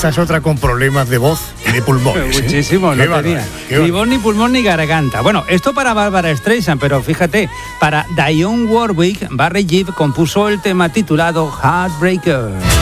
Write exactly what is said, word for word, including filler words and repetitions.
esa es otra con problemas de voz y de pulmones. Muchísimo, ¿eh? no tenía. Ni voz, ni pulmón, ni garganta. Bueno, esto para Barbara Streisand, pero fíjate, para Dionne Warwick, Barry Gibb compuso el tema titulado Heartbreaker.